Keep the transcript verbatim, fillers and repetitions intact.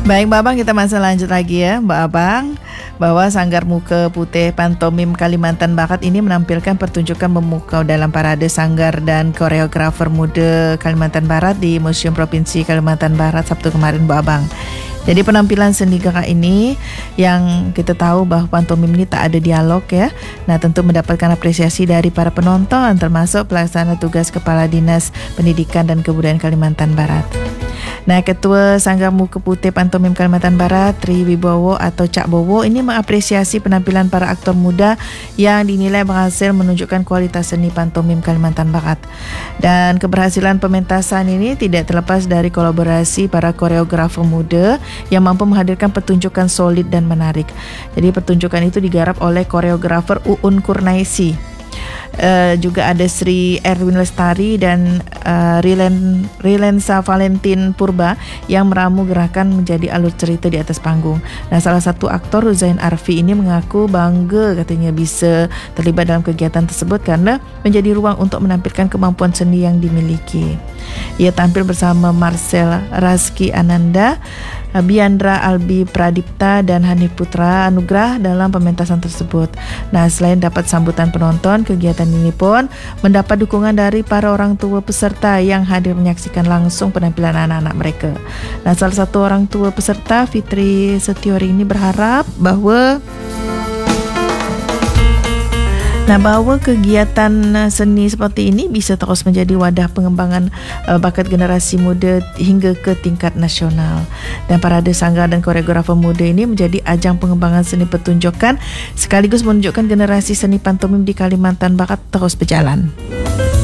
Baik Mbak Abang, kita masih lanjut lagi ya Mbak Abang, bahwa Sanggar Muka Putih Pantomim Kalimantan Barat ini menampilkan pertunjukan memukau dalam parade sanggar dan koreografer muda Kalimantan Barat di Museum Provinsi Kalimantan Barat Sabtu kemarin Mbak Abang. Jadi penampilan seni gerak ini yang kita tahu bahwa pantomim ini tak ada dialog ya. Nah, tentu mendapatkan apresiasi dari para penonton, termasuk pelaksana tugas Kepala Dinas Pendidikan dan Kebudayaan Kalimantan Barat. Nah, Ketua Sanggar Muka Putih Pantomim Kalimantan Barat, Tri Wibowo atau Cak Bowo ini mengapresiasi penampilan para aktor muda yang dinilai berhasil menunjukkan kualitas seni pantomim Kalimantan Barat. Dan keberhasilan pementasan ini tidak terlepas dari kolaborasi para koreografer muda yang mampu menghadirkan pertunjukan solid dan menarik. Jadi pertunjukan itu digarap oleh koreografer Uun Kurnaisi. Uh, juga ada Sri Erwin Lestari dan uh, Rilen, Rilensa Valentin Purba yang meramu gerakan menjadi alur cerita di atas panggung. Nah, salah satu aktor Ruzain Arfi ini mengaku bangga katanya bisa terlibat dalam kegiatan tersebut karena menjadi ruang untuk menampilkan kemampuan seni yang dimiliki. Ia tampil bersama Marcel Razki Ananda, Biandra Albi Pradipta dan Hanif Putra Anugrah dalam pementasan tersebut. Nah, selain dapat sambutan penonton, kegiatan ini pun mendapat dukungan dari para orang tua peserta yang hadir menyaksikan langsung penampilan anak-anak mereka. Nah, salah satu orang tua peserta, Fitri Setiori ini berharap bahwa Nah, bahwa kegiatan seni seperti ini bisa terus menjadi wadah pengembangan uh, bakat generasi muda hingga ke tingkat nasional. Dan parade sanggar dan koreografer muda ini menjadi ajang pengembangan seni pertunjukan sekaligus menunjukkan generasi seni pantomim di Kalimantan Barat terus berjalan.